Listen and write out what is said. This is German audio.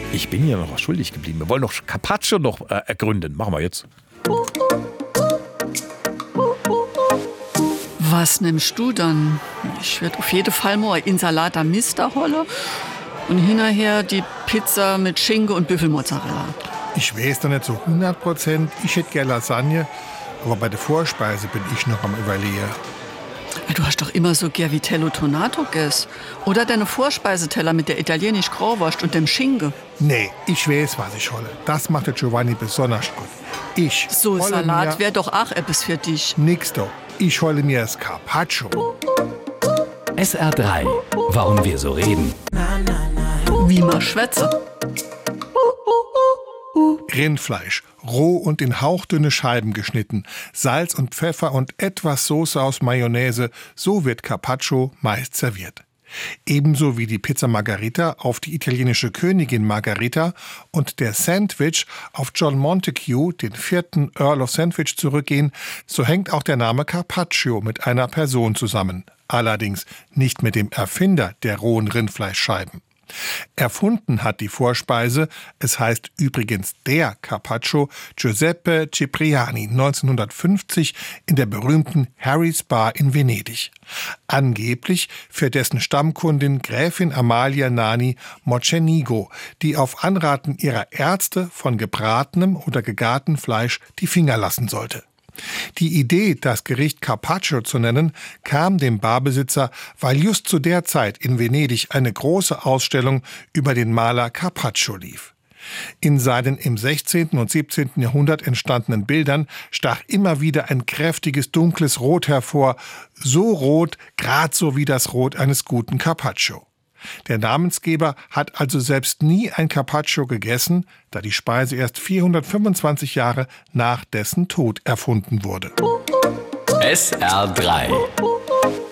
Ich bin hier noch was schuldig geblieben. Wir wollen noch Carpaccio noch ergründen. Machen wir jetzt. Was nimmst du dann? Ich werde auf jeden Fall mal Insalata Mister holen und hinterher die Pizza mit Schinken und Büffelmozzarella. Ich weiß noch nicht so 100%. Ich hätte gerne Lasagne, aber bei der Vorspeise bin ich noch am Überlegen. Du hast doch immer so gern Vitello Tonato gegessen. Oder deine Vorspeiseteller mit der italienisch Grauwurst und dem Schinken. Nee, ich weiß, was ich hole. Das macht der Giovanni besonders gut. So Salat wäre doch auch etwas für dich. Nix doch. Ich hole mir das Carpaccio. SR3. Warum wir so reden. Wie man schwätze. Rindfleisch, roh und in hauchdünne Scheiben geschnitten, Salz und Pfeffer und etwas Soße aus Mayonnaise, so wird Carpaccio meist serviert. Ebenso wie die Pizza Margherita auf die italienische Königin Margherita und der Sandwich auf John Montague, den 4. Earl of Sandwich, zurückgehen, so hängt auch der Name Carpaccio mit einer Person zusammen. Allerdings nicht mit dem Erfinder der rohen Rindfleischscheiben. Erfunden hat die Vorspeise, es heißt übrigens der Carpaccio, Giuseppe Cipriani 1950 in der berühmten Harry's Bar in Venedig. Angeblich für dessen Stammkundin Gräfin Amalia Nani Mocenigo, die auf Anraten ihrer Ärzte von gebratenem oder gegartem Fleisch die Finger lassen sollte. Die Idee, das Gericht Carpaccio zu nennen, kam dem Barbesitzer, weil just zu der Zeit in Venedig eine große Ausstellung über den Maler Carpaccio lief. In seinen im 16. und 17. Jahrhundert entstandenen Bildern stach immer wieder ein kräftiges, dunkles Rot hervor, so rot, grad so wie das Rot eines guten Carpaccio. Der Namensgeber hat also selbst nie ein Carpaccio gegessen, da die Speise erst 425 Jahre nach dessen Tod erfunden wurde. SR3